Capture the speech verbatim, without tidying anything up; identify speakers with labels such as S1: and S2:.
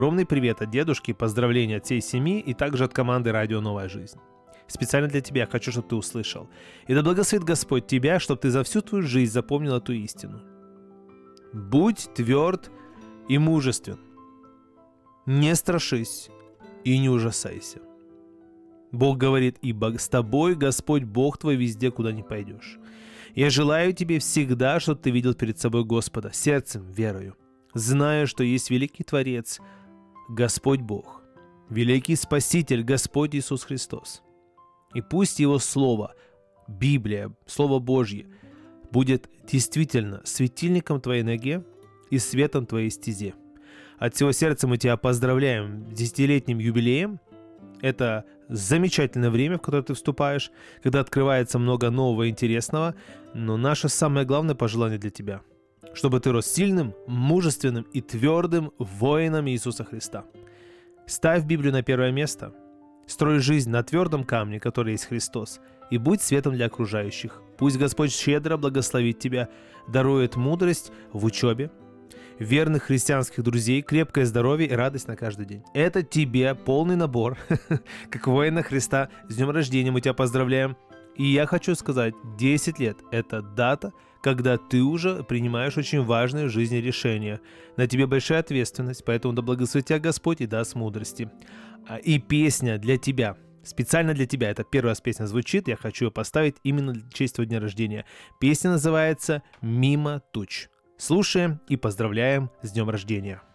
S1: Огромный привет от дедушки, поздравления от всей семьи и также от команды «Радио Новая Жизнь». Специально для тебя хочу, чтобы ты услышал. И да благословит Господь тебя, чтобы ты за всю твою жизнь запомнил эту истину. Будь тверд и мужествен. Не страшись и не ужасайся. Бог говорит, ибо с тобой Господь Бог твой везде, куда ни пойдешь. Я желаю тебе всегда, чтобы ты видел перед собой Господа, сердцем, верою, зная, что есть великий Творец, Господь Бог, великий Спаситель, Господь Иисус Христос. И пусть Его Слово, Библия, Слово Божье, будет действительно светильником твоей ноге и светом твоей стезе. От всего сердца мы тебя поздравляем с десятилетним юбилеем. Это замечательное время, в которое ты вступаешь, когда открывается много нового и интересного. Но наше самое главное пожелание для тебя – чтобы ты рос сильным, мужественным и твердым воином Иисуса Христа. Ставь Библию на первое место. Строй жизнь на твердом камне, который есть Христос, и будь светом для окружающих. Пусть Господь щедро благословит тебя, дарует мудрость в учебе, верных христианских друзей, крепкое здоровье и радость на каждый день. Это тебе полный набор, как воина Христа. С днем рождения мы тебя поздравляем. И я хочу сказать, десять лет – это дата, когда ты уже принимаешь очень важные в жизни решения. На тебе большая ответственность, поэтому да благословит тебя Господь и даст мудрости. И песня для тебя, специально для тебя, это первая раз песня звучит, я хочу ее поставить именно в честь твоего дня рождения. Песня называется «Мимо туч». Слушаем и поздравляем с днем рождения.